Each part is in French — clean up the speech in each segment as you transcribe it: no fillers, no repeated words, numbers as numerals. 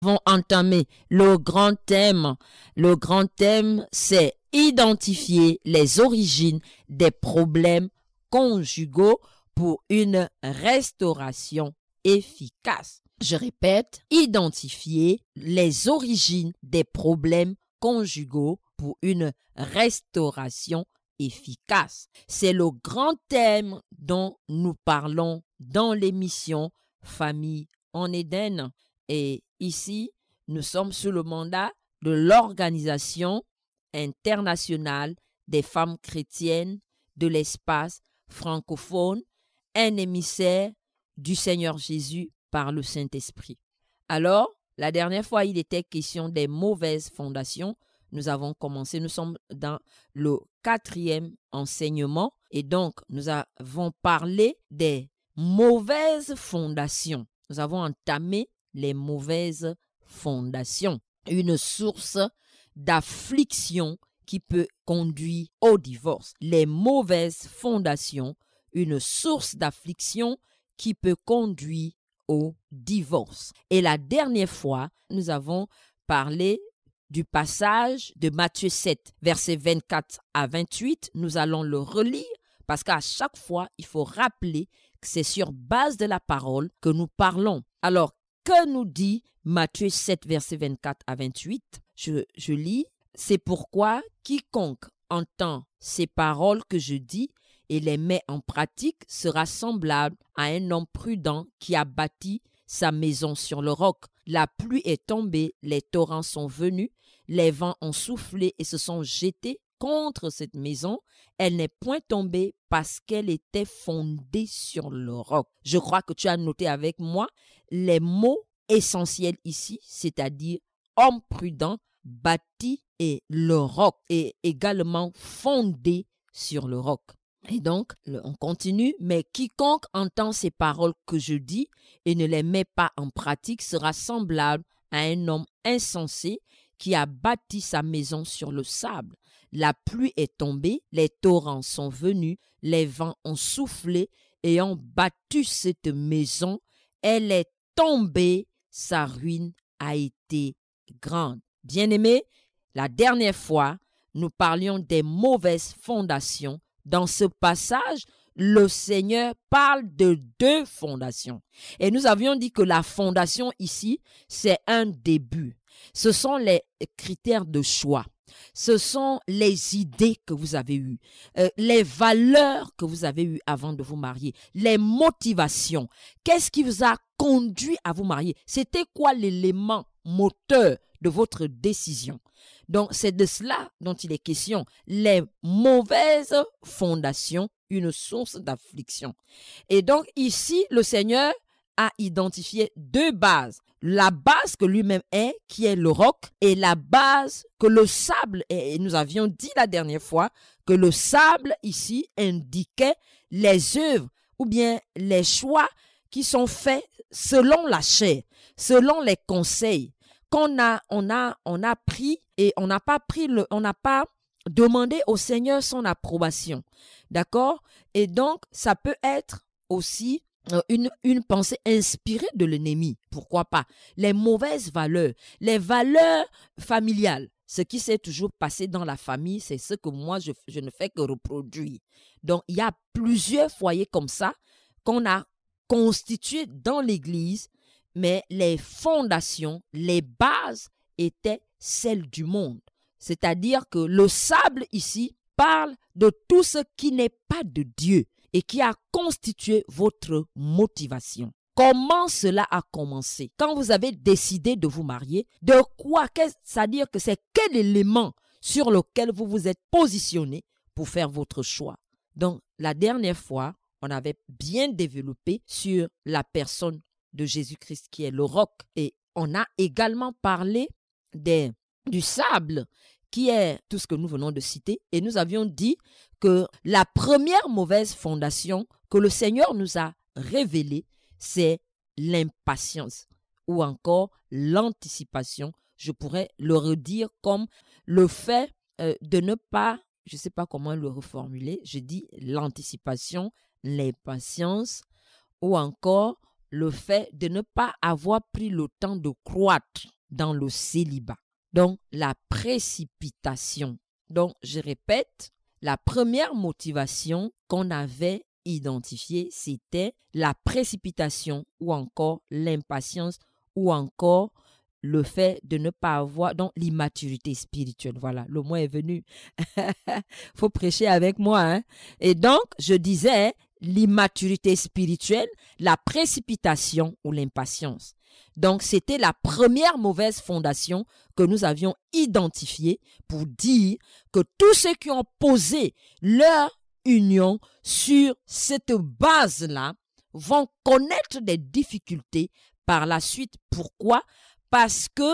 Vont entamer le grand thème. Le grand thème, c'est identifier les origines des problèmes conjugaux pour une restauration efficace. Je répète, identifier les origines des problèmes conjugaux pour une restauration efficace. C'est le grand thème dont nous parlons dans l'émission Famille en Éden. Et ici, nous sommes sous le mandat de l'Organisation internationale des femmes chrétiennes de l'espace francophone, un émissaire du Seigneur Jésus par le Saint-Esprit. Alors, la dernière fois, il était question des mauvaises fondations. Nous avons commencé, nous sommes dans le 4e enseignement et donc nous avons parlé des mauvaises fondations. Nous avons entamé les mauvaises fondations, une source d'affliction qui peut conduire au divorce. Les mauvaises fondations, une source d'affliction qui peut conduire au divorce. Et la dernière fois, nous avons parlé du passage de Matthieu 7, versets 24 à 28. Nous allons le relire parce qu'à chaque fois, il faut rappeler que c'est sur base de la parole que nous parlons. Alors, que nous dit Matthieu 7, versets 24 à 28? Je lis. C'est pourquoi quiconque entend ces paroles que je dis et les met en pratique sera semblable à un homme prudent qui a bâti sa maison sur le roc. La pluie est tombée, les torrents sont venus, les vents ont soufflé et se sont jetés contre cette maison. Elle n'est point tombée parce qu'elle était fondée sur le roc. Je crois que tu as noté avec moi les mots essentiels ici, c'est-à-dire homme prudent, bâti et le roc, et également fondé sur le roc. Et donc, on continue, mais quiconque entend ces paroles que je dis et ne les met pas en pratique sera semblable à un homme insensé qui a bâti sa maison sur le sable. La pluie est tombée, les torrents sont venus, les vents ont soufflé et ont battu cette maison. Elle est tombée, sa ruine a été grande. Bien-aimés, la dernière fois, nous parlions des mauvaises fondations. Dans ce passage, le Seigneur parle de 2 fondations. Et nous avions dit que la fondation ici, c'est un début. Ce sont les critères de choix. Ce sont les idées que vous avez eues, les valeurs que vous avez eues avant de vous marier, les motivations. Qu'est-ce qui vous a conduit à vous marier? C'était quoi l'élément moteur de votre décision? Donc, c'est de cela dont il est question. Les mauvaises fondations, une source d'affliction. Et donc, ici, le Seigneur a identifié 2 bases. La base que lui-même est, qui est le roc, et la base que le sable est. Et nous avions dit la dernière fois que le sable ici indiquait les œuvres ou bien les choix qui sont faits selon la chair, selon les conseils qu'on a pris et on n'a pas demandé au Seigneur son approbation. D'accord? Et donc, ça peut être aussi une pensée inspirée de l'ennemi. Pourquoi pas? Les mauvaises valeurs, les valeurs familiales. Ce qui s'est toujours passé dans la famille, c'est ce que moi, je ne fais que reproduire. Donc, il y a plusieurs foyers comme ça qu'on a constitués dans l'Église, mais les fondations, les bases étaient celles du monde. C'est-à-dire que le sable ici parle de tout ce qui n'est pas de Dieu et qui a constitué votre motivation. Comment cela a commencé? Quand vous avez décidé de vous marier, de quoi? C'est-à-dire que c'est quel élément sur lequel vous vous êtes positionné pour faire votre choix? Donc, la dernière fois, on avait bien développé sur la personne de Jésus-Christ qui est le roc. Et on a également parlé du sable qui est tout ce que nous venons de citer. Et nous avions dit que la première mauvaise fondation que le Seigneur nous a révélée, c'est l'impatience ou encore l'anticipation. Je pourrais le redire comme le fait de ne pas, je ne sais pas comment le reformuler, je dis l'anticipation, l'impatience ou encore le fait de ne pas avoir pris le temps de croître dans le célibat. Donc, la précipitation. Donc, je répète, la première motivation qu'on avait identifiée, c'était la précipitation ou encore l'impatience ou encore le fait de ne pas avoir, donc l'immaturité spirituelle. Voilà, le mot est venu. Faut prêcher avec moi, hein. Et donc, je disais l'immaturité spirituelle, la précipitation ou l'impatience. Donc, c'était la première mauvaise fondation que nous avions identifiée pour dire que tous ceux qui ont posé leur union sur cette base-là vont connaître des difficultés par la suite. Pourquoi? Parce que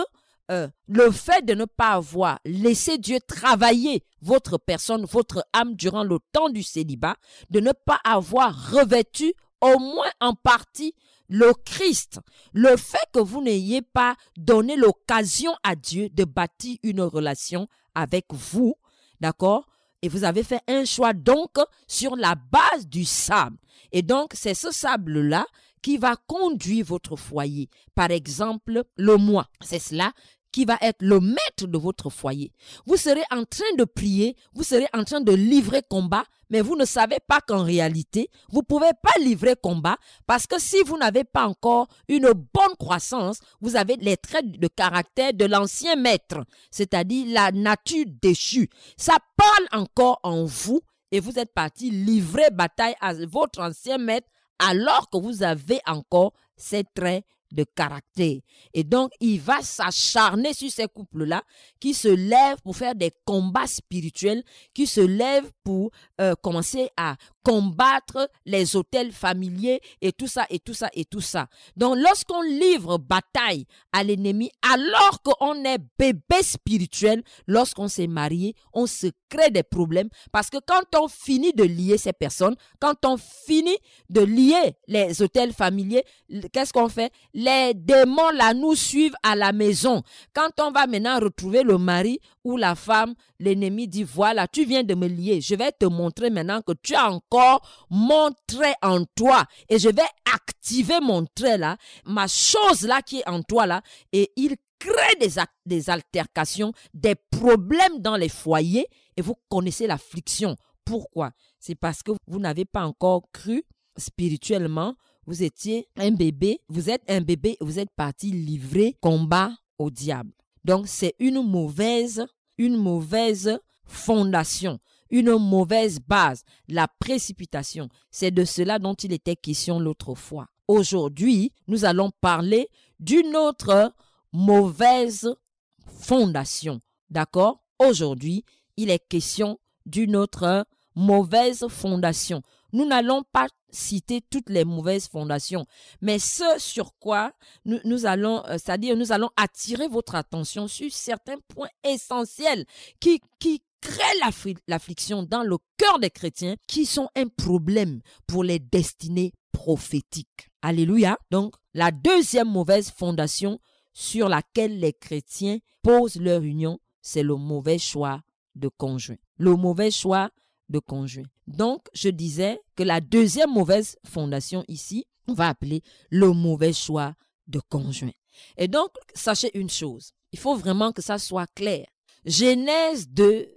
le fait de ne pas avoir laissé Dieu travailler votre personne, votre âme durant le temps du célibat, de ne pas avoir revêtu au moins en partie le Christ, le fait que vous n'ayez pas donné l'occasion à Dieu de bâtir une relation avec vous, d'accord? Et vous avez fait un choix donc sur la base du sable. Et donc, c'est ce sable-là qui va conduire votre foyer. Par exemple, le moi. C'est cela qui va être le maître de votre foyer. Vous serez en train de prier, vous serez en train de livrer combat, mais vous ne savez pas qu'en réalité, vous ne pouvez pas livrer combat parce que si vous n'avez pas encore une bonne croissance, vous avez les traits de caractère de l'ancien maître, c'est-à-dire la nature déchue. Ça parle encore en vous et vous êtes parti livrer bataille à votre ancien maître alors que vous avez encore ces traits de caractère. Et donc, il va s'acharner sur ces couples-là qui se lèvent pour faire des combats spirituels, qui se lèvent pour commencer à combattre les autels familiers et tout ça, et tout ça, et tout ça. Donc, lorsqu'on livre bataille à l'ennemi, alors qu'on est bébé spirituel, lorsqu'on s'est marié, on se crée des problèmes parce que quand on finit de lier ces personnes, quand on finit de lier les autels familiers, qu'est-ce qu'on fait? Les démons là nous suivent à la maison. Quand on va maintenant retrouver le mari ou la femme, l'ennemi dit voilà, tu viens de me lier. Je vais te montrer maintenant que tu as encore mon trait en toi et je vais activer mon trait là, ma chose là qui est en toi là, et il crée des altercations, des problèmes dans les foyers et vous connaissez l'affliction. Pourquoi? C'est parce que vous n'avez pas encore cru spirituellement. Vous étiez un bébé, vous êtes un bébé, vous êtes parti livrer combat au diable. Donc, c'est une mauvaise fondation, une mauvaise base, la précipitation. C'est de cela dont il était question l'autre fois. Aujourd'hui, nous allons parler d'une autre mauvaise fondation. D'accord? Aujourd'hui, il est question d'une autre mauvaise fondation. Nous n'allons pas citer toutes les mauvaises fondations, mais ce sur quoi nous allons attirer votre attention sur certains points essentiels qui créent l'affliction dans le cœur des chrétiens, qui sont un problème pour les destinées prophétiques. Alléluia. Donc, la deuxième mauvaise fondation sur laquelle les chrétiens posent leur union, c'est le mauvais choix de conjoint. Le mauvais choix de conjoint. Donc, je disais que la deuxième mauvaise fondation ici, on va appeler le mauvais choix de conjoint. Et donc, sachez une chose, il faut vraiment que ça soit clair. Genèse 2,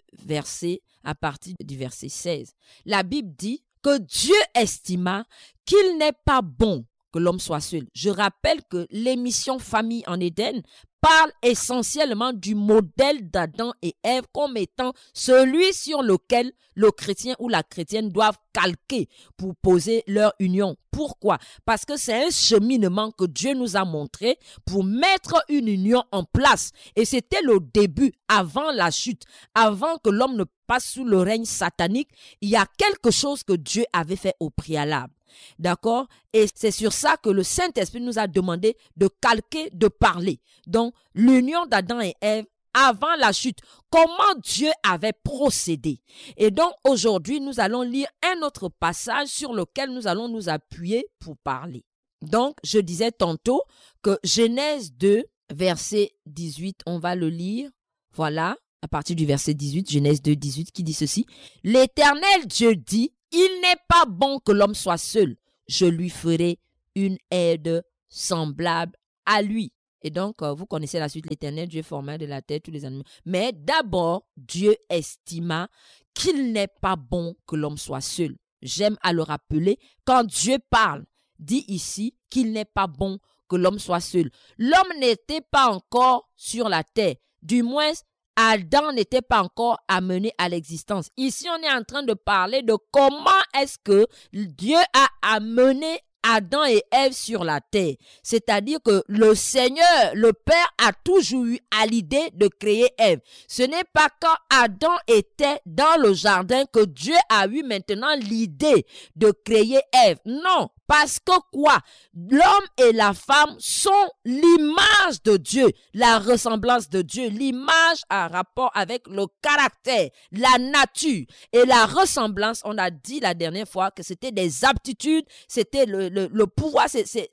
à partir du verset 16, la Bible dit que Dieu estima qu'il n'est pas bon que l'homme soit seul. Je rappelle que l'émission Famille en Éden parle essentiellement du modèle d'Adam et Ève comme étant celui sur lequel le chrétien ou la chrétienne doivent calquer pour poser leur union. Pourquoi? Parce que c'est un cheminement que Dieu nous a montré pour mettre une union en place. Et c'était le début, avant la chute, avant que l'homme ne passe sous le règne satanique. Il y a quelque chose que Dieu avait fait au préalable. D'accord? Et c'est sur ça que le Saint-Esprit nous a demandé de calquer, de parler. Donc, l'union d'Adam et Ève avant la chute, comment Dieu avait procédé. Et donc, aujourd'hui, nous allons lire un autre passage sur lequel nous allons nous appuyer pour parler. Donc, je disais tantôt que Genèse 2, verset 18, on va le lire. Voilà, à partir du verset 18, Genèse 2, 18, qui dit ceci. « L'Éternel Dieu dit, il n'est pas bon que l'homme soit seul. Je lui ferai une aide semblable à lui. Et donc, vous connaissez la suite, l'Éternel Dieu forma de la terre tous les animaux. Mais d'abord, Dieu estima qu'il n'est pas bon que l'homme soit seul. J'aime à le rappeler, quand Dieu parle, dit ici qu'il n'est pas bon que l'homme soit seul. L'homme n'était pas encore sur la terre. Du moins, Adam n'était pas encore amené à l'existence. Ici, on est en train de parler de comment est-ce que Dieu a amené Adam et Ève sur la terre. C'est-à-dire que le Seigneur, le Père, a toujours eu à l'idée de créer Ève. Ce n'est pas quand Adam était dans le jardin que Dieu a eu maintenant l'idée de créer Ève. Non, parce que quoi? L'homme et la femme sont l'image de Dieu, la ressemblance de Dieu, l'image en rapport avec le caractère, la nature et la ressemblance. On a dit la dernière fois que c'était des aptitudes, c'était le pouvoir,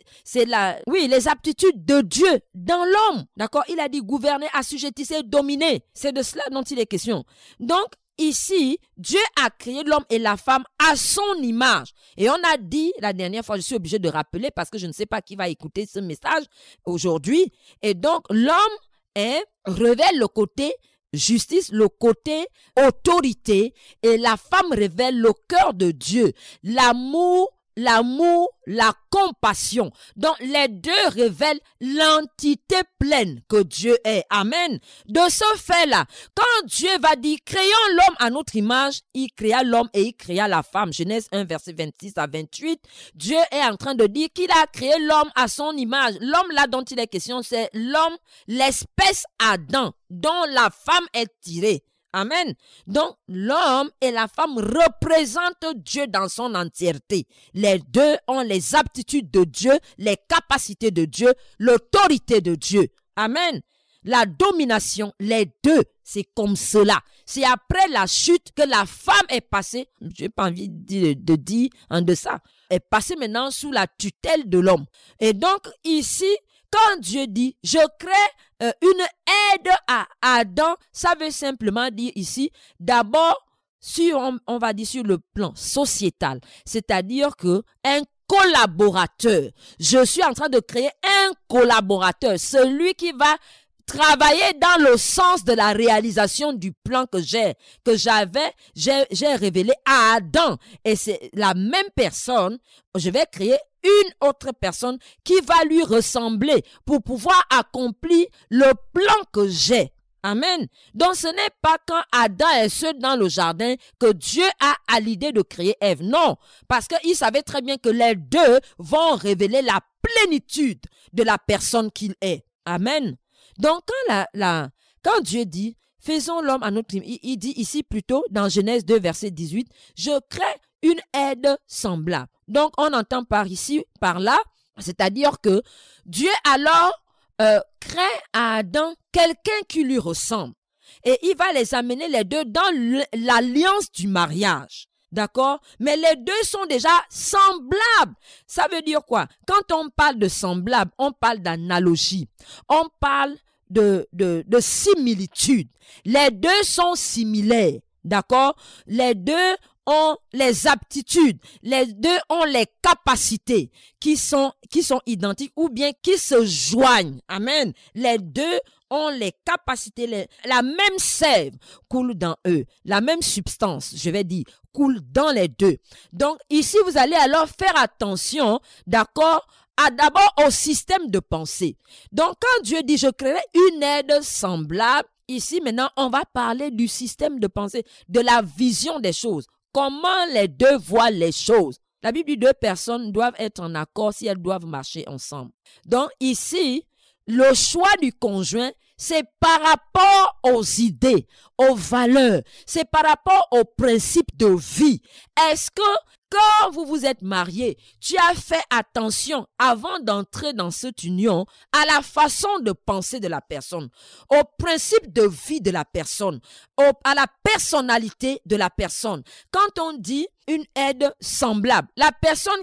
les aptitudes de Dieu dans l'homme. D'accord? Il a dit gouverner, assujettissez, dominer. C'est de cela dont il est question. Donc, ici, Dieu a créé l'homme et la femme à son image. Et on a dit, la dernière fois, je suis obligé de rappeler parce que je ne sais pas qui va écouter ce message aujourd'hui. Et donc, l'homme révèle le côté justice, le côté autorité, et la femme révèle le cœur de Dieu, l'amour, la compassion. Donc, les deux révèlent l'entité pleine que Dieu est. Amen. De ce fait-là, quand Dieu va dire, créons l'homme à notre image, il créa l'homme et il créa la femme. Genèse 1, verset 26 à 28. Dieu est en train de dire qu'il a créé l'homme à son image. L'homme là dont il est question, c'est l'homme, l'espèce Adam, dont la femme est tirée. Amen. Donc, l'homme et la femme représentent Dieu dans son entièreté. Les deux ont les aptitudes de Dieu, les capacités de Dieu, l'autorité de Dieu. Amen. La domination, les deux, c'est comme cela. C'est après la chute que la femme est passée, je n'ai pas envie de dire en deçà, est passée maintenant sous la tutelle de l'homme. Et donc, ici, quand Dieu dit, je crée une aide à Adam, ça veut simplement dire ici, d'abord, on va dire sur le plan sociétal, c'est-à-dire que un collaborateur, je suis en train de créer un collaborateur, celui qui va travailler dans le sens de la réalisation du plan que j'ai révélé à Adam. Et c'est la même personne, je vais créer une autre personne qui va lui ressembler pour pouvoir accomplir le plan que j'ai. Amen. Donc ce n'est pas quand Adam est seul dans le jardin que Dieu a à l'idée de créer Ève. Non, parce qu'il savait très bien que les deux vont révéler la plénitude de la personne qu'il est. Amen. Donc quand Dieu dit faisons l'homme à notre image, il dit ici plutôt dans Genèse 2 verset 18, je crée une aide semblable. Donc on entend par là, c'est-à-dire que Dieu alors crée à Adam quelqu'un qui lui ressemble. Et il va les amener les deux dans l'alliance du mariage. D'accord? Mais les deux sont déjà semblables. Ça veut dire quoi? Quand on parle de semblable, on parle d'analogie. On parle de similitude. Les deux sont similaires. D'accord? Les deux ont les aptitudes, les deux ont les capacités qui sont identiques ou bien qui se joignent. Amen. Les deux ont les capacités, la même sève coule dans eux, la même substance, je vais dire, coule dans les deux. Donc ici, vous allez alors faire attention, d'accord, d'abord au système de pensée. Donc quand Dieu dit, je créerai une aide semblable, ici maintenant, on va parler du système de pensée, de la vision des choses. Comment les deux voient les choses. La Bible dit deux personnes doivent être en accord si elles doivent marcher ensemble. Donc ici, le choix du conjoint, c'est par rapport aux idées, aux valeurs, c'est par rapport aux principes de vie. Est-ce que quand vous vous êtes mariés, tu as fait attention avant d'entrer dans cette union à la façon de penser de la personne, aux principes de vie de la personne, à la personnalité de la personne. Quand on dit une aide semblable, la personne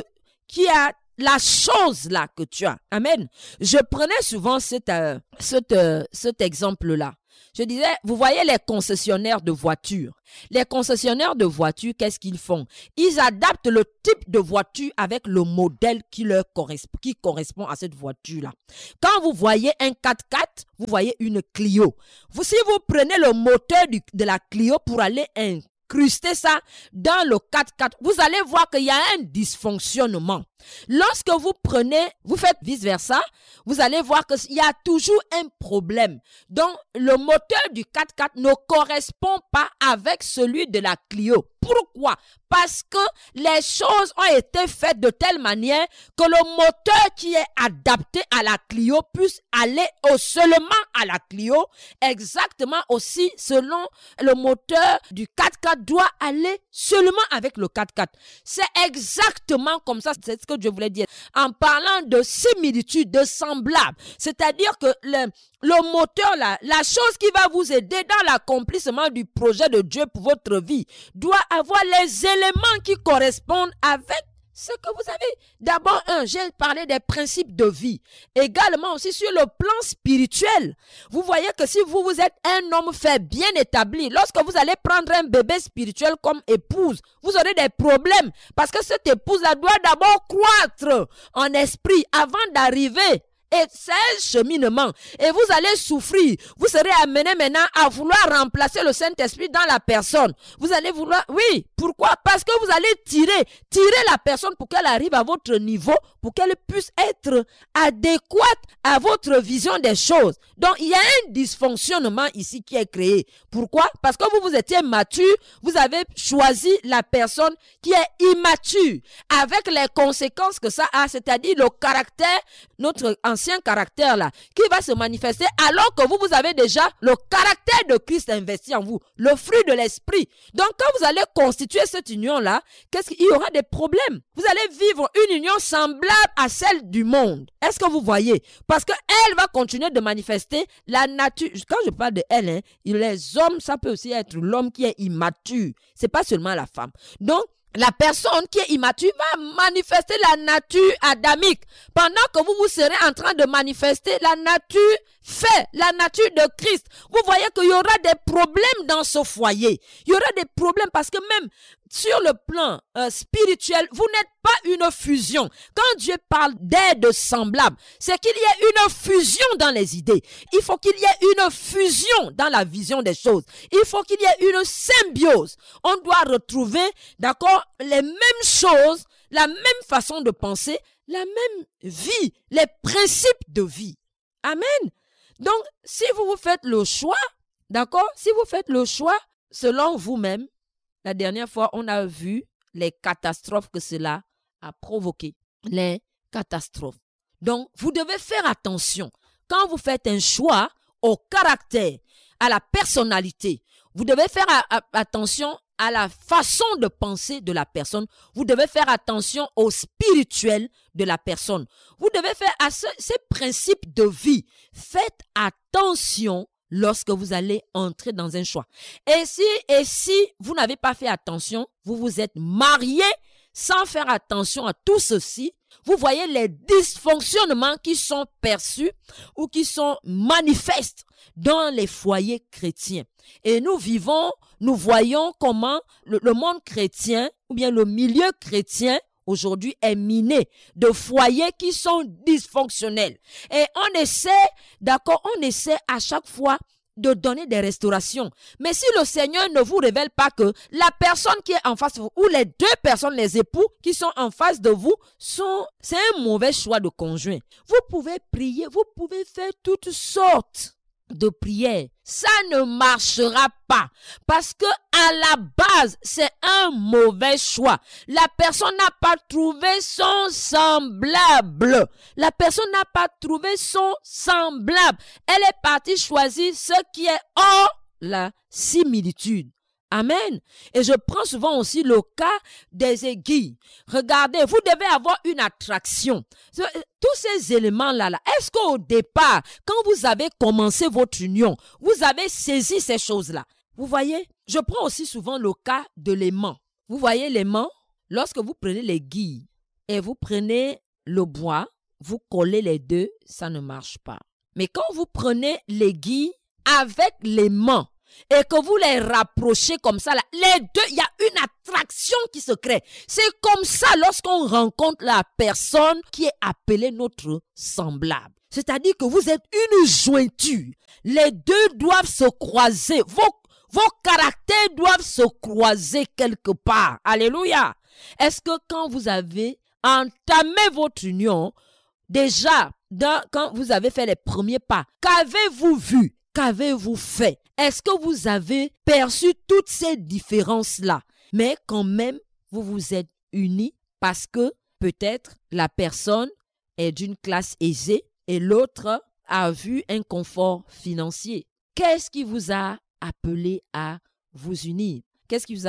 qui a la chose là que tu as. Amen. Je prenais souvent cet exemple-là. Je disais, vous voyez les concessionnaires de voitures. Les concessionnaires de voitures, qu'est-ce qu'ils font? Ils adaptent le type de voiture avec le modèle qui correspond à cette voiture-là. Quand vous voyez un 4x4, vous voyez une Clio. Si vous prenez le moteur de la Clio pour aller incruster ça dans le 4x4, vous allez voir qu'il y a un dysfonctionnement. Lorsque vous faites vice-versa, vous allez voir qu'il y a toujours un problème. Donc, le moteur du 4x4 ne correspond pas avec celui de la Clio. Pourquoi? Parce que les choses ont été faites de telle manière que le moteur qui est adapté à la Clio puisse aller seulement à la Clio. Exactement aussi, selon le moteur du 4x4 doit aller seulement avec le 4x4. C'est exactement comme ça, c'est ce que je voulais dire. En parlant de similitude, de semblable, c'est-à-dire que le moteur là, la chose qui va vous aider dans l'accomplissement du projet de Dieu pour votre vie doit avoir les éléments qui correspondent avec ce que vous avez. D'abord, j'ai parlé des principes de vie. Également aussi sur le plan spirituel. Vous voyez que si vous êtes un homme fait bien établi, lorsque vous allez prendre un bébé spirituel comme épouse, vous aurez des problèmes. Parce que cette épouse-là doit d'abord croître en esprit avant d'arriver. Et c'est un cheminement. Et vous allez souffrir. Vous serez amené maintenant à vouloir remplacer le Saint-Esprit dans la personne. Vous allez vouloir... Oui, pourquoi? Parce que vous allez tirer la personne pour qu'elle arrive à votre niveau, pour qu'elle puisse être adéquate à votre vision des choses. Donc, il y a un dysfonctionnement ici qui est créé. Pourquoi? Parce que vous étiez mature, vous avez choisi la personne qui est immature, avec les conséquences que ça a, c'est-à-dire le caractère, notre ancien caractère là, qui va se manifester alors que vous avez déjà le caractère de Christ investi en vous, le fruit de l'esprit. Donc quand vous allez constituer cette union là, qu'est-ce qu'il y aura des problèmes? Vous allez vivre une union semblable à celle du monde. Est-ce que vous voyez? Parce que elle va continuer de manifester la nature. Quand je parle de elle, les hommes, ça peut aussi être l'homme qui est immature. C'est pas seulement la femme. Donc la personne qui est immature va manifester la nature adamique pendant que vous serez en train de manifester la nature la nature de Christ. Vous voyez qu'il y aura des problèmes dans ce foyer. Il y aura des problèmes parce que même sur le plan spirituel, vous n'êtes pas une fusion. Quand Dieu parle d'aide semblable, c'est qu'il y ait une fusion dans les idées. Il faut qu'il y ait une fusion dans la vision des choses. Il faut qu'il y ait une symbiose. On doit retrouver, d'accord, les mêmes choses, la même façon de penser, la même vie, les principes de vie. Amen. Donc, si vous faites le choix, d'accord, si vous faites le choix selon vous-même, la dernière fois, on a vu les catastrophes que cela a provoqué. Les catastrophes. Donc, vous devez faire attention. Quand vous faites un choix au caractère, à la personnalité, vous devez faire attention à la façon de penser de la personne. Vous devez faire attention au spirituel de la personne. Vous devez faire à ces principes de vie. Faites attention lorsque vous allez entrer dans un choix. Et si vous n'avez pas fait attention, vous vous êtes marié sans faire attention à tout ceci, vous voyez les dysfonctionnements qui sont perçus ou qui sont manifestes dans les foyers chrétiens. Et nous voyons comment le monde chrétien ou bien le milieu chrétien aujourd'hui est miné de foyers qui sont dysfonctionnels. Et on essaie à chaque fois de donner des restaurations. Mais si le Seigneur ne vous révèle pas que la personne qui est en face de vous, ou les deux personnes, les époux qui sont en face de vous, c'est un mauvais choix de conjoint. Vous pouvez prier, vous pouvez faire toutes sortes de prières. Ça ne marchera pas parce que à la base, c'est un mauvais choix. La personne n'a pas trouvé son semblable. La personne n'a pas trouvé son semblable. Elle est partie choisir ce qui est hors la similitude. Amen. Et je prends souvent aussi le cas des aiguilles. Regardez, vous devez avoir une attraction. Tous ces éléments-là, est-ce qu'au départ, quand vous avez commencé votre union, vous avez saisi ces choses-là? Vous voyez? Je prends aussi souvent le cas de l'aimant. Vous voyez l'aimant? Lorsque vous prenez l'aiguille et vous prenez le bois, vous collez les deux, ça ne marche pas. Mais quand vous prenez l'aiguille avec l'aimant et que vous les rapprochez comme ça, là, les deux, il y a une attraction qui se crée. C'est comme ça lorsqu'on rencontre la personne qui est appelée notre semblable. C'est-à-dire que vous êtes une jointure. Les deux doivent se croiser. Vos caractères doivent se croiser quelque part. Alléluia. Est-ce que quand vous avez entamé votre union, déjà, quand vous avez fait les premiers pas, qu'avez-vous vu? Qu'avez-vous fait? Est-ce que vous avez perçu toutes ces différences-là? Mais quand même, vous vous êtes unis parce que peut-être la personne est d'une classe aisée et l'autre a vu un confort financier. Qu'est-ce qui vous a appelé à vous unir? Qu'est-ce qui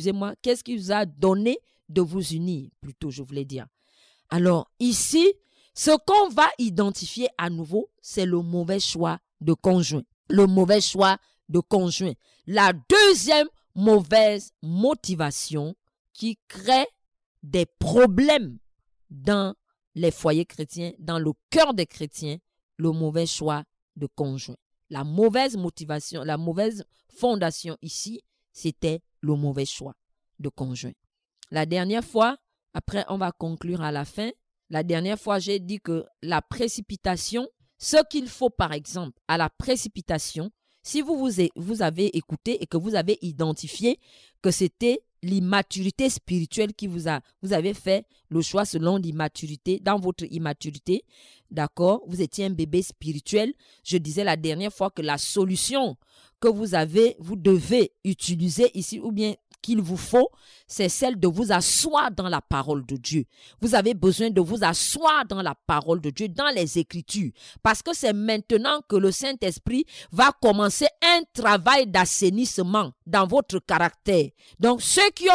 vous a donné de vous unir, plutôt, je voulais dire. Alors, ici, ce qu'on va identifier à nouveau, c'est le mauvais choix de conjoint. Le mauvais choix de conjoint. La deuxième mauvaise motivation qui crée des problèmes dans les foyers chrétiens, dans le cœur des chrétiens, le mauvais choix de conjoint. La mauvaise motivation, la mauvaise fondation ici, c'était le mauvais choix de conjoint. La dernière fois, après on va conclure à la fin, la dernière fois j'ai dit que la précipitation, ce qu'il faut par exemple à la précipitation, si vous avez écouté et que vous avez identifié que c'était l'immaturité spirituelle qui vous avez fait le choix selon l'immaturité, dans votre immaturité, d'accord, vous étiez un bébé spirituel. Je disais la dernière fois que la solution que vous devez utiliser ici, ou bien qu'il vous faut, c'est celle de vous asseoir dans la parole de Dieu. Vous avez besoin de vous asseoir dans la parole de Dieu, dans les Écritures, parce que c'est maintenant que le Saint-Esprit va commencer un travail d'assainissement dans votre caractère. Donc, ceux qui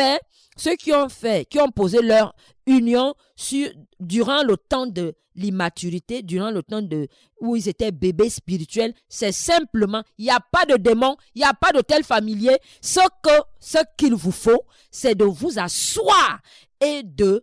ont posé leur union durant le temps de l'immaturité, durant le temps où ils étaient bébés spirituels, c'est simplement, il n'y a pas de démon, il n'y a pas d'hôtel familier. Ce qu'il vous faut, c'est de vous asseoir et de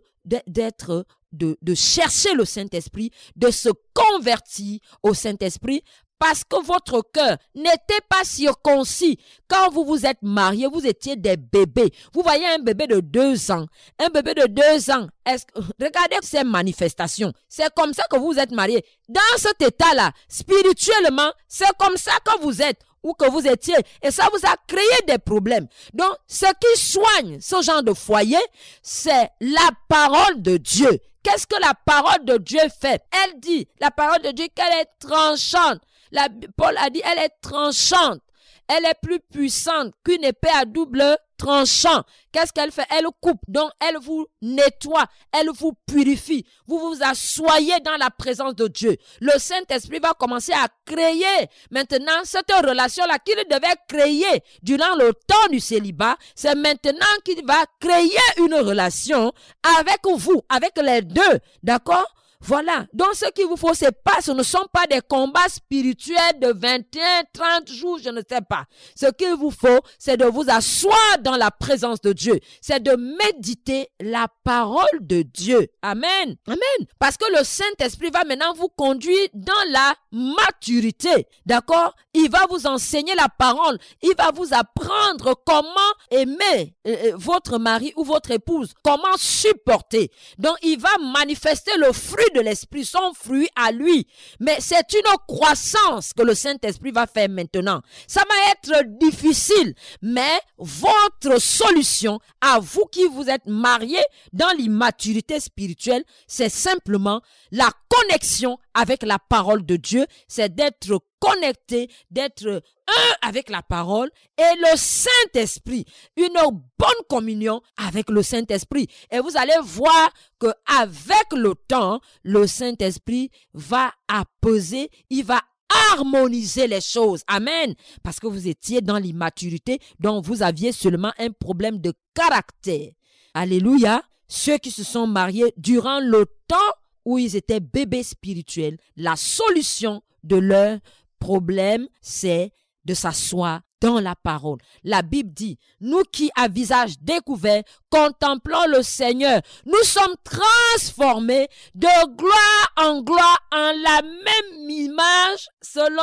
chercher le Saint-Esprit, de se convertir au Saint-Esprit, parce que votre cœur n'était pas circoncis. Quand vous vous êtes mariés, vous étiez des bébés. Vous voyez un bébé de 2 ans. Un bébé de 2 ans. Regardez ces manifestations. C'est comme ça que vous êtes mariés. Dans cet état-là, spirituellement, c'est comme ça que vous êtes ou que vous étiez. Et ça vous a créé des problèmes. Donc, ce qui soigne ce genre de foyer, c'est la parole de Dieu. Qu'est-ce que la parole de Dieu fait? Elle dit, la parole de Dieu, qu'elle est tranchante. Paul a dit, elle est tranchante. Elle est plus puissante qu'une épée à double tranchant. Qu'est-ce qu'elle fait? Elle coupe. Donc, elle vous nettoie. Elle vous purifie. Vous vous asseyez dans la présence de Dieu. Le Saint-Esprit va commencer à créer maintenant cette relation-là qu'il devait créer durant le temps du célibat. C'est maintenant qu'il va créer une relation avec vous, avec les deux. D'accord? Voilà. Donc, ce qu'il vous faut, ce ne sont pas des combats spirituels de 21, 30 jours, je ne sais pas. Ce qu'il vous faut, c'est de vous asseoir dans la présence de Dieu. C'est de méditer la parole de Dieu. Amen. Amen. Parce que le Saint-Esprit va maintenant vous conduire dans la maturité. D'accord? Il va vous enseigner la parole. Il va vous apprendre comment aimer votre mari ou votre épouse. Comment supporter. Donc, il va manifester le fruit de l'esprit, son fruit à lui. Mais c'est une croissance que le Saint-Esprit va faire maintenant. Ça va être difficile, mais votre solution à vous qui vous êtes mariés dans l'immaturité spirituelle, c'est simplement la connexion avec la parole de Dieu, c'est d'être connecté, d'être un avec la parole et le Saint-Esprit, une bonne communion avec le Saint-Esprit. Et vous allez voir que avec le temps, le Saint-Esprit va apaiser, il va harmoniser les choses. Amen. Parce que vous étiez dans l'immaturité, donc vous aviez seulement un problème de caractère. Alléluia. Ceux qui se sont mariés durant le temps où ils étaient bébés spirituels, la solution de leur problème, c'est de s'asseoir dans la parole. La Bible dit, nous qui à visage découvert, contemplons le Seigneur, nous sommes transformés de gloire en la même image selon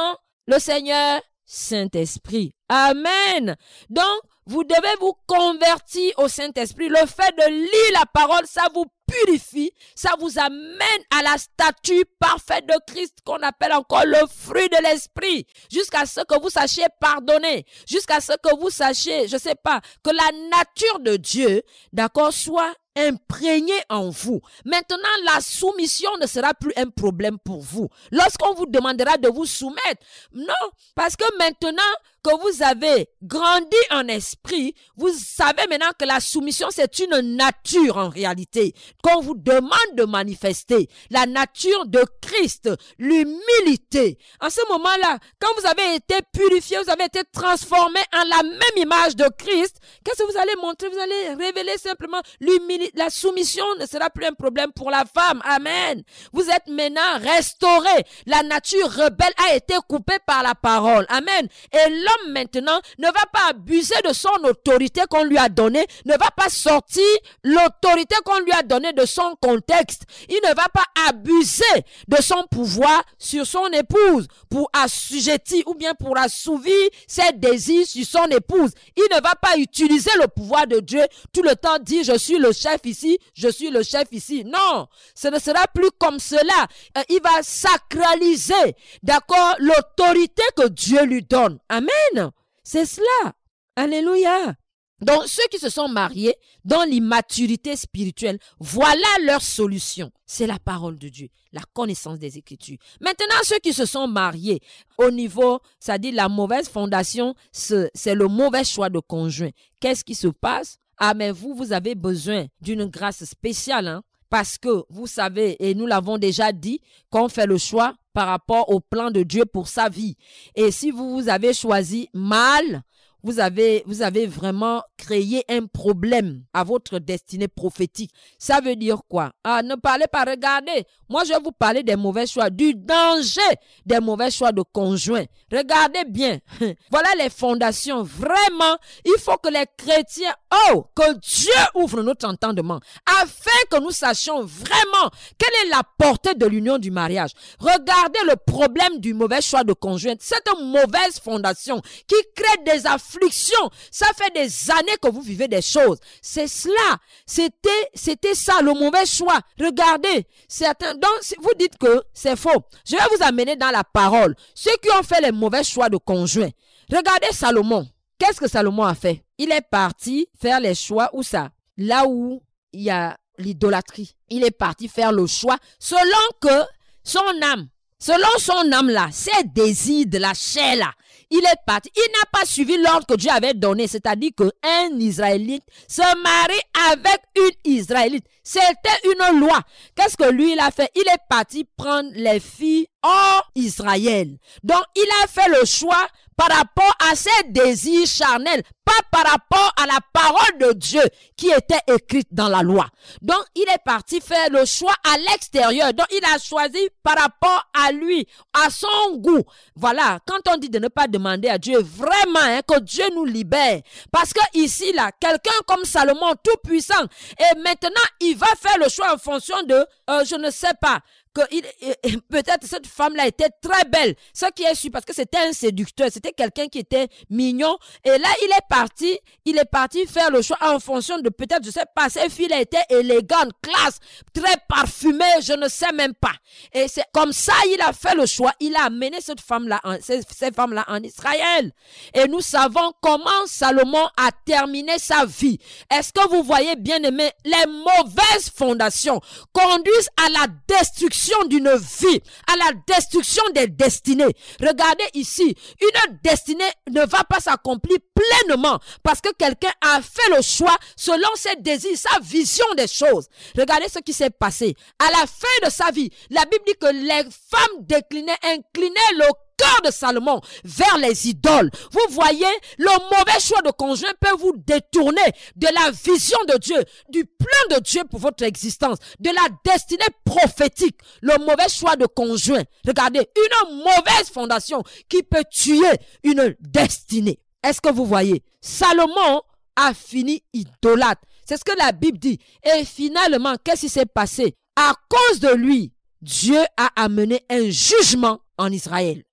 le Seigneur Saint-Esprit. Amen. Donc, vous devez vous convertir au Saint-Esprit. Le fait de lire la parole, ça vous purifie, ça vous amène à la statue parfaite de Christ qu'on appelle encore le fruit de l'Esprit, jusqu'à ce que vous sachiez pardonner, jusqu'à ce que vous sachiez, je sais pas, que la nature de Dieu, d'accord, soit imprégné en vous. Maintenant, la soumission ne sera plus un problème pour vous. Lorsqu'on vous demandera de vous soumettre, non, parce que maintenant que vous avez grandi en esprit, vous savez maintenant que la soumission, c'est une nature en réalité, qu'on vous demande de manifester. La nature de Christ, l'humilité. En ce moment-là, quand vous avez été purifié, vous avez été transformé en la même image de Christ, qu'est-ce que vous allez montrer? Vous allez révéler simplement l'humilité. La soumission ne sera plus un problème pour la femme. Amen. Vous êtes maintenant restaurés. La nature rebelle a été coupée par la parole. Amen. Et l'homme maintenant ne va pas abuser de son autorité qu'on lui a donnée, ne va pas sortir l'autorité qu'on lui a donnée de son contexte. Il ne va pas abuser de son pouvoir sur son épouse pour assujettir ou bien pour assouvir ses désirs sur son épouse. Il ne va pas utiliser le pouvoir de Dieu tout le temps dire je suis le chef ici, je suis le chef ici. Non, ce ne sera plus comme cela. Il va sacraliser, d'accord, l'autorité que Dieu lui donne. Amen. C'est cela. Alléluia. Donc, ceux qui se sont mariés dans l'immaturité spirituelle, voilà leur solution. C'est la parole de Dieu, la connaissance des Écritures. Maintenant, ceux qui se sont mariés au niveau, c'est-à-dire la mauvaise fondation, c'est le mauvais choix de conjoint. Qu'est-ce qui se passe? Ah, mais vous avez besoin d'une grâce spéciale, hein? Parce que vous savez, et nous l'avons déjà dit, qu'on fait le choix par rapport au plan de Dieu pour sa vie. Et si vous avez choisi mal, vous avez vraiment créé un problème à votre destinée prophétique. Ça veut dire quoi? Ah, ne parlez pas, regardez. Moi, je vais vous parler des mauvais choix, du danger des mauvais choix de conjoint. Regardez bien. Voilà les fondations. Vraiment, il faut que les chrétiens, que Dieu ouvre notre entendement afin que nous sachions vraiment quelle est la portée de l'union du mariage. Regardez le problème du mauvais choix de conjoint. C'est une mauvaise fondation qui crée des afflictions. Ça fait des années que vous vivez des choses. C'est cela. C'était ça, le mauvais choix. Regardez. Donc, si vous dites que c'est faux, je vais vous amener dans la parole. Ceux qui ont fait les mauvais choix de conjoint. Regardez Salomon. Qu'est-ce que Salomon a fait? Il est parti faire les choix où ça? Là où il y a l'idolâtrie. Il est parti faire le choix selon son âme là, ses désirs de la chair là. Il est parti. Il n'a pas suivi l'ordre que Dieu avait donné. C'est-à-dire qu'un Israélite se marie avec une Israélite. C'était une loi. Qu'est-ce que lui, il a fait? Il est parti prendre les filles hors Israël. Donc, il a fait le choix par rapport à ses désirs charnels, pas par rapport à la parole de Dieu qui était écrite dans la loi. Donc, il est parti faire le choix à l'extérieur. Donc, il a choisi par rapport à lui, à son goût. Voilà, quand on dit de ne pas demander à Dieu vraiment que Dieu nous libère. Parce que ici, là, quelqu'un comme Salomon, tout puissant, et maintenant, il va faire le choix en fonction de, je ne sais pas, peut-être cette femme-là était très belle. Ce qui est sûr, parce que c'était un séducteur, c'était quelqu'un qui était mignon. Et là, il est parti faire le choix en fonction de peut-être, je sais pas, cette fille-là était élégante, classe, très parfumée, je ne sais même pas. Et c'est comme ça, il a fait le choix. Il a amené cette femme-là, ces femmes-là en Israël. Et nous savons comment Salomon a terminé sa vie. Est-ce que vous voyez, bien aimé, les mauvaises fondations conduisent à la destruction d'une vie, à la destruction des destinées. Regardez ici, une destinée ne va pas s'accomplir pleinement parce que quelqu'un a fait le choix selon ses désirs, sa vision des choses. Regardez ce qui s'est passé. À la fin de sa vie, la Bible dit que les femmes inclinaient le cœur de Salomon vers les idoles. Vous voyez, le mauvais choix de conjoint peut vous détourner de la vision de Dieu, du plan de Dieu pour votre existence, de la destinée prophétique. Le mauvais choix de conjoint. Regardez, une mauvaise fondation qui peut tuer une destinée. Est-ce que vous voyez? Salomon a fini idolâtre. C'est ce que la Bible dit. Et finalement, qu'est-ce qui s'est passé? À cause de lui, Dieu a amené un jugement en Israël.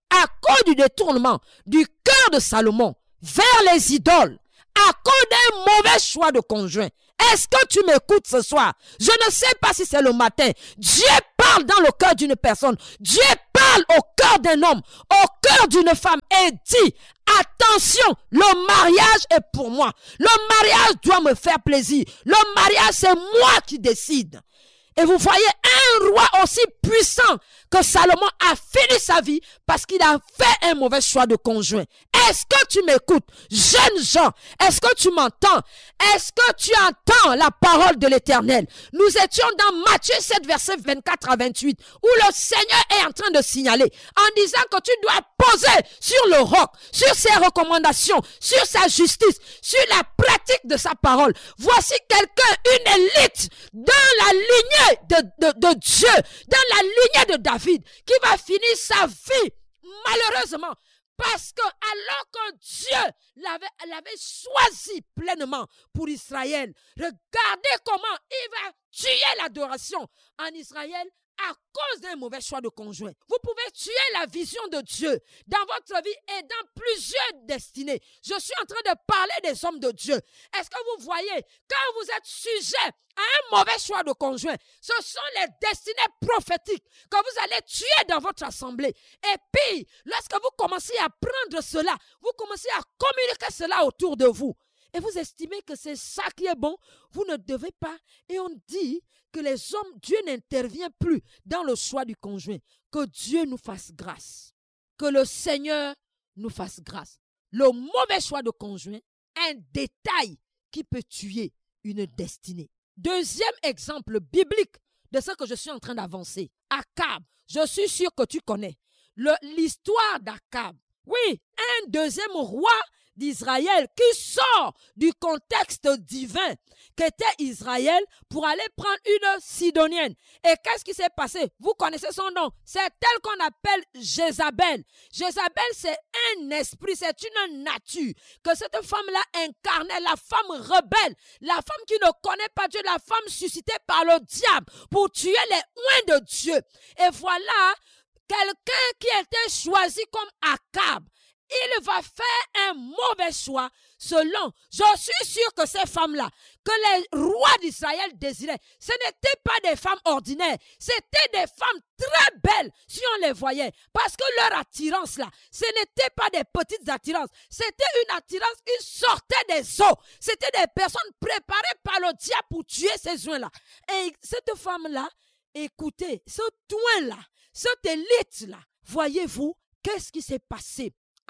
à cause du détournement du cœur de Salomon vers les idoles, à cause d'un mauvais choix de conjoint. Est-ce que tu m'écoutes ce soir? Je ne sais pas si c'est le matin. Dieu parle dans le cœur d'une personne. Dieu parle au cœur d'un homme, au cœur d'une femme et dit, attention, le mariage est pour moi. Le mariage doit me faire plaisir. Le mariage, c'est moi qui décide. Et vous voyez un roi aussi puissant que Salomon a fini sa vie parce qu'il a fait un mauvais choix de conjoint. Est-ce que tu m'écoutes? Jeunes gens, est-ce que tu m'entends? Est-ce que tu entends la parole de l'Éternel? Nous étions dans Matthieu 7, versets 24 à 28, où le Seigneur est en train de signaler, en disant que tu dois poser sur le roc, sur ses recommandations, sur sa justice, sur la pratique de sa parole. Voici quelqu'un, une élite dans la lignée de Dieu, dans la lignée de David, qui va finir sa vie, malheureusement, parce que alors que Dieu l'avait choisi pleinement pour Israël, regardez comment il va tuer l'adoration en Israël à cause d'un mauvais choix de conjoint. Vous pouvez tuer la vision de Dieu dans votre vie et dans plusieurs destinées. Je suis en train de parler des hommes de Dieu. Est-ce que vous voyez, quand vous êtes sujet à un mauvais choix de conjoint, ce sont les destinées prophétiques que vous allez tuer dans votre assemblée. Et puis, lorsque vous commencez à prendre cela, vous commencez à communiquer cela autour de vous. Et vous estimez que c'est ça qui est bon, vous ne devez pas. Et on dit que les hommes, Dieu n'intervient plus dans le choix du conjoint. Que Dieu nous fasse grâce. Que le Seigneur nous fasse grâce. Le mauvais choix de conjoint, un détail qui peut tuer une destinée. Deuxième exemple biblique de ce que je suis en train d'avancer. Akab, je suis sûr que tu connais l'histoire d'Akab. Oui, un deuxième roi d'Israël qui sort du contexte divin qu'était Israël pour aller prendre une Sidonienne. Et qu'est-ce qui s'est passé? Vous connaissez son nom. C'est elle qu'on appelle Jézabel. Jézabel, c'est un esprit, c'est une nature que cette femme-là incarnait, la femme rebelle, la femme qui ne connaît pas Dieu, la femme suscitée par le diable pour tuer les oints de Dieu. Et voilà quelqu'un qui était choisi comme Akab. Il va faire un mauvais choix selon, je suis sûr que ces femmes-là, que les rois d'Israël désiraient, ce n'étaient pas des femmes ordinaires, c'était des femmes très belles si on les voyait, parce que leur attirance là, ce n'était pas des petites attirances, c'était une attirance, ils sortaient des eaux, c'était des personnes préparées par le diable pour tuer ces oins-là. Et cette femme-là, écoutez, ce toin-là, cette élite-là, voyez-vous, qu'est-ce qui s'est passé?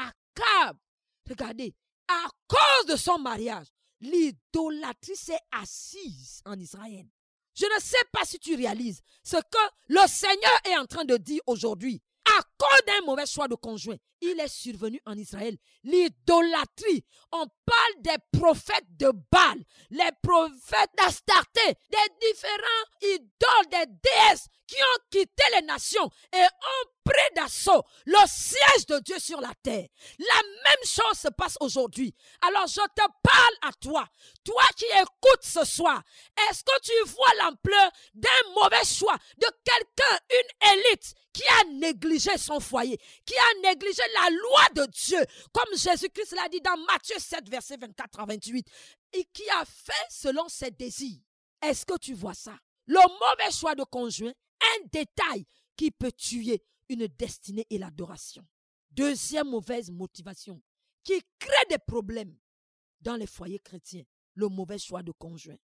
Akab, regardez, à cause de son mariage, l'idolâtrie s'est assise en Israël. Je ne sais pas si tu réalises ce que le Seigneur est en train de dire aujourd'hui. À cause d'un mauvais choix de conjoint, il est survenu en Israël l'idolâtrie. On parle des prophètes de Baal, les prophètes d'Astarté, des différents idoles, des déesses qui ont quitté les nations et ont pris d'assaut le siège de Dieu sur la terre. La même chose se passe aujourd'hui. Alors je te parle à toi, toi qui écoutes ce soir. Est-ce que tu vois l'ampleur d'un mauvais choix de quelqu'un, une élite qui a négligé son foyer, qui a négligé la loi de Dieu, comme Jésus-Christ l'a dit dans Matthieu 7, versets 24 à 28, et qui a fait selon ses désirs? Est-ce que tu vois ça? Le mauvais choix de conjoint, un détail qui peut tuer une destinée et l'adoration. Deuxième mauvaise motivation qui crée des problèmes dans les foyers chrétiens, le mauvais choix de conjoint.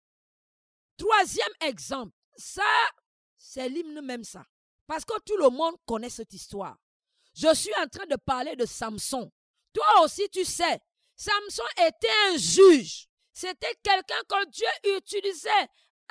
Troisième exemple, ça, c'est l'hymne même ça. Parce que tout le monde connaît cette histoire. Je suis en train de parler de Samson. Toi aussi, tu sais, Samson était un juge. C'était quelqu'un que Dieu utilisait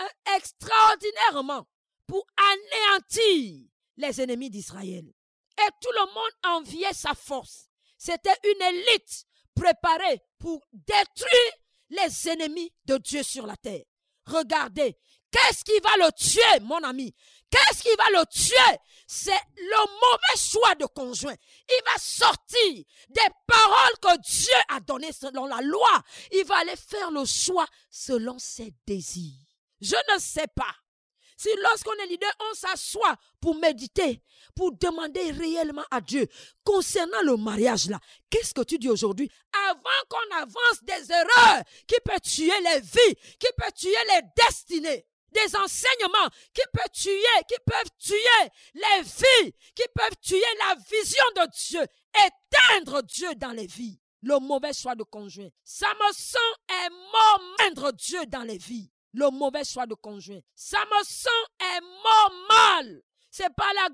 extraordinairement pour anéantir les ennemis d'Israël. Et tout le monde enviait sa force. C'était une élite préparée pour détruire les ennemis de Dieu sur la terre. Regardez, qu'est-ce qui va le tuer, mon ami? Qu'est-ce qui va le tuer? C'est le mauvais choix de conjoint. Il va sortir des paroles que Dieu a données selon la loi. Il va aller faire le choix selon ses désirs. Je ne sais pas Si lorsqu'on est leader, on s'assoit pour méditer, pour demander réellement à Dieu concernant le mariage là, qu'est-ce que tu dis aujourd'hui? Avant qu'on avance des erreurs qui peuvent tuer les vies, qui peuvent tuer les destinées, des enseignements qui peuvent tuer les vies, qui peuvent tuer la vision de Dieu, éteindre Dieu dans les vies. Le mauvais choix de conjoint. Samson est mort, éteindre Dieu dans les vies. Le mauvais choix de conjoint. Samson est mort mal. C'est pas la